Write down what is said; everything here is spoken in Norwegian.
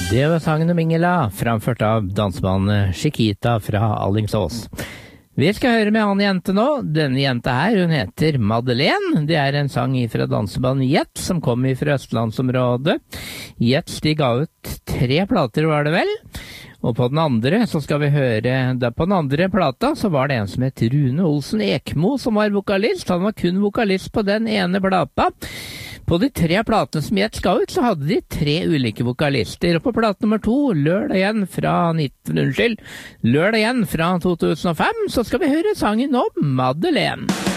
Det var sangen om Ingela, framført av dansebandet Chiquita fra Allingsås. Vi skal høre med en annen jente nå. Denne jenta her, hun heter Madeleine. Det er en sang fra dansebandet Jet, som kom fra Østlandsområdet. Jet, de ga ut 3 plater, var det vel? Og på den andre, så skal vi høre, på den andre plata, så var det en som het Rune Olsen Ekmo, som var vokalist. Han var kun vokalist på den ene plata. På de 3 platene som Jet ga ut, så hadde de 3 ulike vokalister. Og på plate nummer 2, lørdag igjen fra 2005, så skal vi høre sangen om Madeleine.